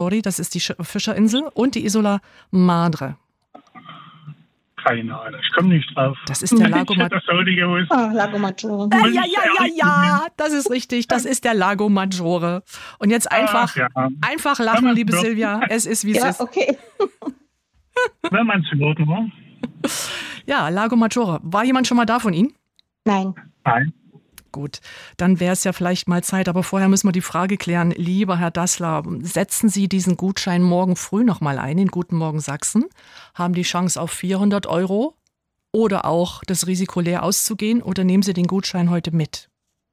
Maggiore, das ist die Fischerinsel, und die Isola Madre. Keine Ahnung, ich komme nicht drauf. Das ist der Lago Maggiore. Lago Maggiore. Ja, das ist richtig. Das ist der Lago Maggiore. Und jetzt einfach lachen, liebe Silvia. Es ist, wie es ist. Okay. Wenn man es hört, ne? Ja, Lago Maggiore. War jemand schon mal da von Ihnen? Nein. Gut, dann wäre es ja vielleicht mal Zeit, aber vorher müssen wir die Frage klären. Lieber Herr Dassler, setzen Sie diesen Gutschein morgen früh nochmal ein in Guten Morgen Sachsen, haben die Chance auf 400 € oder auch das Risiko leer auszugehen, oder nehmen Sie den Gutschein heute mit?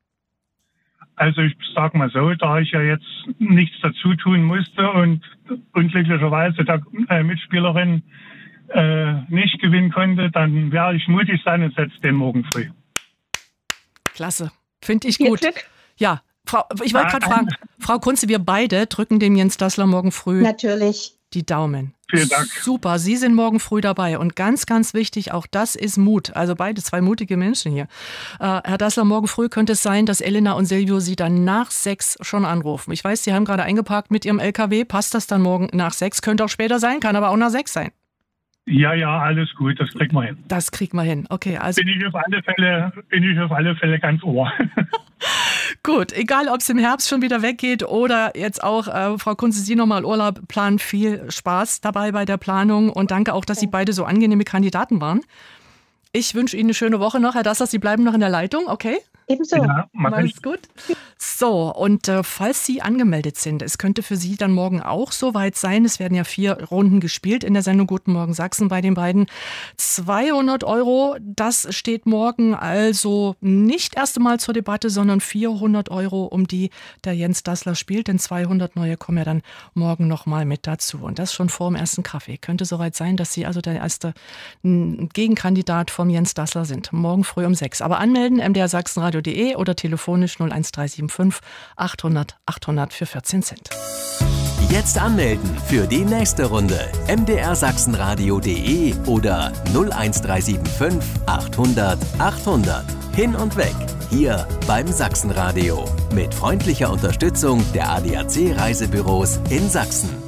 Also ich sage mal so, da ich ja jetzt nichts dazu tun musste und unglücklicherweise der Mitspielerin nicht gewinnen konnte, dann werde ich mutig sein und setze den morgen früh. Klasse, finde ich gut. Ja, ich wollte gerade fragen, Frau Kunze, wir beide drücken dem Jens Dassler morgen früh natürlich die Daumen. Vielen Dank. Super, Sie sind morgen früh dabei und ganz, ganz wichtig, auch das ist Mut. Also beide, zwei mutige Menschen hier. Herr Dassler, morgen früh könnte es sein, dass Elena und Silvio Sie dann nach 6 schon anrufen. Ich weiß, Sie haben gerade eingeparkt mit Ihrem LKW. Passt das dann morgen nach 6? Könnte auch später sein, kann aber auch nach 6 sein. Ja, alles gut, das kriegen wir hin. Das kriegen wir hin, okay. Also bin ich auf alle Fälle ganz ohr. Gut, egal ob es im Herbst schon wieder weggeht oder jetzt auch, Frau Kunze, Sie nochmal Urlaub planen. Viel Spaß dabei bei der Planung und danke auch, dass Sie beide so angenehme Kandidaten waren. Ich wünsche Ihnen eine schöne Woche noch, Herr Dassler. Sie bleiben noch in der Leitung, okay? Ebenso. Ja, alles gut. So, und falls Sie angemeldet sind, es könnte für Sie dann morgen auch soweit sein. Es werden ja 4 Runden gespielt in der Sendung Guten Morgen Sachsen bei den beiden. 200 €, das steht morgen also nicht erst einmal zur Debatte, sondern 400 €, um die der Jens Dassler spielt. Denn 200 neue kommen ja dann morgen nochmal mit dazu. Und das schon vor dem ersten Kaffee. Könnte soweit sein, dass Sie also der erste Gegenkandidat vom Jens Dassler sind. Morgen früh um 6. Aber anmelden, mdrsachsenradio.de oder telefonisch 01375 800 800 für 14 Cent. Jetzt anmelden für die nächste Runde. mdrsachsenradio.de oder 01375 800 800. Hin und weg. Hier beim Sachsenradio. Mit freundlicher Unterstützung der ADAC Reisebüros in Sachsen.